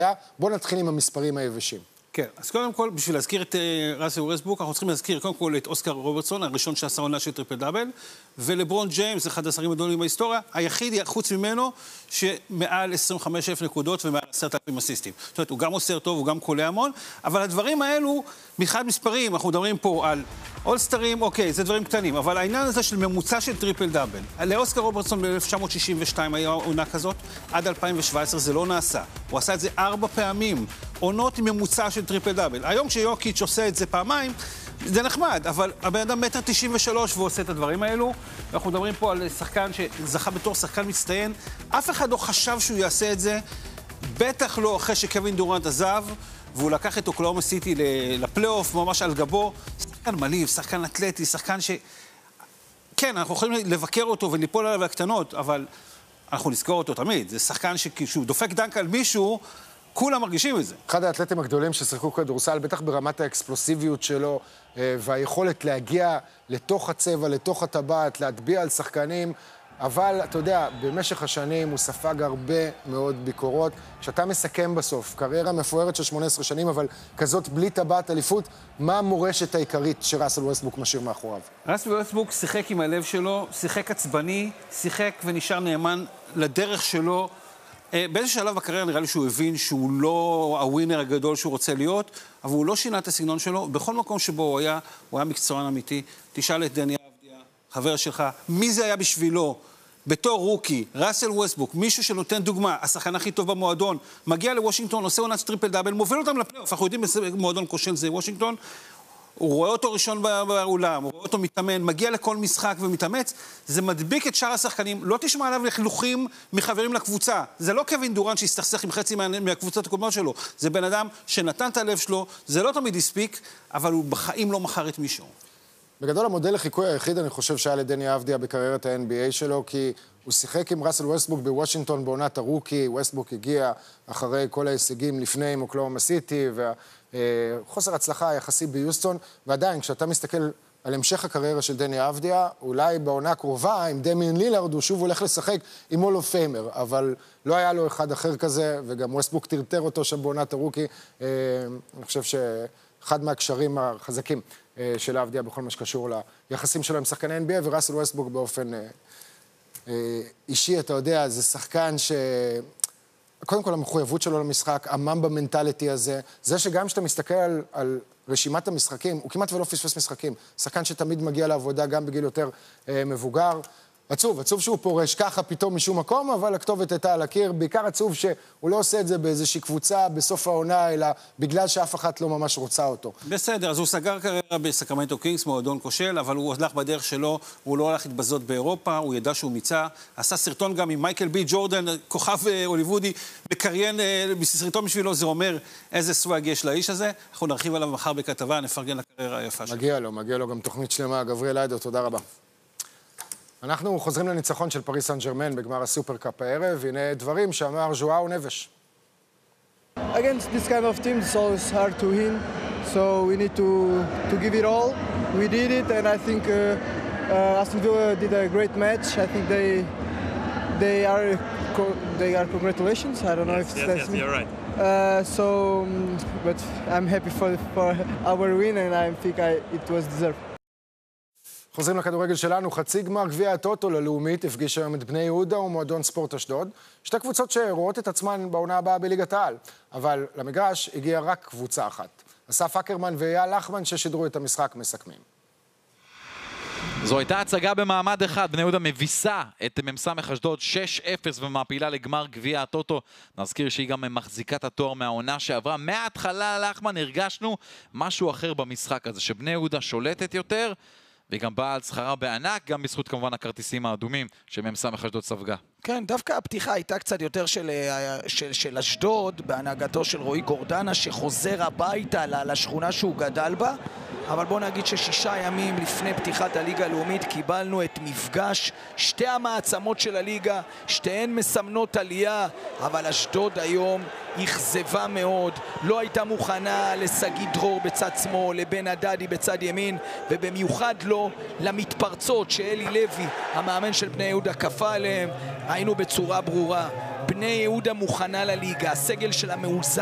בואו נתחיל עם המספרים היבשים. כן, אז קודם כל, בשביל להזכיר את ראסל ווסטברוק, אנחנו צריכים להזכיר קודם כל את אוסקר רוברטסון, הראשון שעשה עונה של טריפל דאבל, ולברון ג'יימס, אחד השחקנים הגדולים בהיסטוריה, היחיד חוץ ממנו, שמעל 25,000 נקודות ומעל 10,000 אסיסטים. זאת אומרת, הוא גם עושה טוב, הוא גם קולע המון, אבל הדברים האלו, מבחינת מספרים, אנחנו מדברים פה על אולסטרים, אוקיי, זה דברים קטנים, אבל העניין הזה של ממוצע של טריפל דאבל, לאוסקר רוברטסון ב-1962 היה עונה כזאת, עד 2017 זה לא נעשה. הוא עשה את זה 4 פעמים, עונות עם ממוצע של טריפל דאבל. היום כשיוקיץ' עושה את זה פעמיים, זה נחמד, אבל הבן אדם 1.93 והוא עושה את הדברים האלו. אנחנו מדברים פה על שחקן שזכה בתור שחקן מצטיין. אף אחד לא חשב שהוא יעשה את זה, בטח לא אחרי שקווין דורנט עזב, והוא לקח את אוקלהומה סיטי לפלייאוף ממש על גבו. שחקן מליב, שחקן אתלטי, שחקן ש... כן, אנחנו יכולים לבקר אותו וליפול עליו הקטנות, אבל אנחנו נזכור אותו תמיד. זה שחקן שכשהוא דופק דנק על מישהו, כולם מרגישים את זה. אחד האתלטים הגדולים ששיחקו כדורסל, בטח ברמת האקספלוסיביות שלו, והיכולת להגיע לתוך הצבע, לתוך הטבעת, להטביע על שחקנים, אבל אתה יודע, במשך השנים הוא ספג הרבה מאוד ביקורות. כשאתה מסכם בסוף, קריירה מפוארת של 18 שנים, אבל כזאת בלי טבעת אליפות, מה המורשת העיקרית שראסל ווסטברוק משאיר מאחוריו? ראסל ווסטברוק שיחק עם הלב שלו, שיחק עצבני, שיחק ונשאר נאמן לדרך שלו. באיזה שלב בקריירה נראה לי שהוא הבין שהוא לא הווינר הגדול שהוא רוצה להיות, אבל הוא לא שינה את הסגנון שלו. בכל מקום שבו הוא היה מקצוען אמיתי. תשאל את דני אבדיה, חבר שלך, מי זה היה בשבילו? בתור רוקי, ראסל ווסטברוק, מישהו שנותן דוגמה, השחקן הכי טוב במועדון, מגיע לוושינגטון, עושה עונת טריפל דאבל, מוביל אותם לפלייאוף. אנחנו יודעים איזה מועדון כושל זה וושינגטון. הוא רואה אותו ראשון באולם, הוא רואה אותו מתאמן, מגיע לכל משחק ומתאמץ, זה מדביק את שאר השחקנים, לא תשמע עליו לחלוכים מחברים לקבוצה. זה לא קווין דורנט שהסתכסך עם חצי מהקבוצות הקודמות שלו, זה בן אדם שנתן את הלב שלו, זה לא תמיד הספיק, אבל הוא בחיים לא מכר את מישהו. בגדול המודל לחיקוי היחיד אני חושב שהיה לדני אבדיה בקריירת ה-NBA שלו, כי הוא שיחק עם ראסל ווסטברוק בוושינגטון בעונת הרוקי. ווסטברוק הגיע אחרי כל ההישגים לפני עם אוקלהומה סיטי וחוסר הצלחה היחסי ביוסטון, ועדיין כשאתה מסתכל על המשך הקריירה של דני אבדיה, אולי בעונה הקרובה עם דמיאן לילארד הוא שוב הולך לשחק עם הול אוף פיימר, אבל לא היה לו אחד אחר כזה, וגם ווסטברוק טרטר אותו שם בעונת הרוקי. אני חושב שאחד מהקשרים החזקים של אבדיה בכל מה שקשור ליחסים שלו עם שחקני NBA, וראסל ווסטברוק באופן אישי, אתה יודע, זה שחקן קודם כל המחויבות שלו למשחק, הממבה מנטליטי הזה, זה שגם כשאתה מסתכל על רשימת המשחקים, הוא כמעט ולא פספס משחקים, שחקן שתמיד מגיע לעבודה גם בגיל יותר מבוגר. עצוב שהוא פורש ככה פתאום משום מקום, אבל הכתובת הייתה על הקיר. בעיקר עצוב שהוא לא עושה את זה באיזושהי קבוצה בסוף העונה, אלא בגלל שאף אחת לא ממש רוצה אותו. בסדר, אז הוא סגר קריירה בסקרמנטו קינגס, מועדון כושל, אבל הוא הלך בדרך שלו, הוא לא הלך להתבזות באירופה, הוא ידע שהוא מיצה, עשה סרטון גם עם מייקל בי ג'ורדן, כוכב הוליוודי, מקריין סרטון בשבילו, זה אומר איזה סווג יש לאיש הזה. אנחנו נרחיב עליו מחר בכתבה, נפרגן לקריירה היפה שלו. מגיע לו גם תוכנית שלמה. גבריאל איידר, תודה רבה. אנחנו חוזרים לניצחון של פריס סן ז'רמן בגמר הסופר-קאפ הערב. הנה דברים שאמר ז'ואאו נבש. Against this kind of team, it's always hard to win, so we need to give it all. We did it, and I think Aston Villa did a great match. I think they are congratulations. I don't know if that's me. You're right. But I'm happy for our win, and I think it was deserved. חוזרים לכדורגל שלנו, חצי גמר גביע הטוטו ללאומית, הפגיש היום את בני יהודה ומועדון ספורט אשדוד, שתי קבוצות שרואות את עצמן בעונה הבאה בליגת העל, אבל למגרש הגיעה רק קבוצה אחת. אסף אקרמן ואייל לחמן ששידרו את המשחק מסכמים. זו הייתה הצגה במעמד אחד, בני יהודה מביסה את מ"ס אשדוד 6-0 ומעפילה לגמר גביע הטוטו. נזכיר שהיא גם מחזיקת התואר מהעונה שעברה. מההתחלה לחמן הרגשנו משהו אחר במשחק הזה, שבני יהודה שולטת יותר, וגם באה על שכרה בענק, גם בזכות כמובן הכרטיסים האדומים שמ"ס אשדוד ספגה. כן, דווקא הפתיחה הייתה קצת יותר של אשדוד, בהנהגתו של רועי גורדנה, שחוזר הביתה לשכונה שהוא גדל בה. אבל בוא נגיד ש6 ימים לפני פתיחת הליגה הלאומית קיבלנו את מפגש שתי המעצמות של הליגה, שתיהן מסמנות עלייה, אבל אשדוד היום אכזבה מאוד, לא הייתה מוכנה לסגי דרור בצד שמאל, לבן הדדי בצד ימין, ובמיוחד לא למתפרצות שאלי לוי, המאמן של בני יהודה, כפה עליהם. היינו בצורה ברורה, בני יהודה מוכנה לליגה, הסגל שלה מאוזן.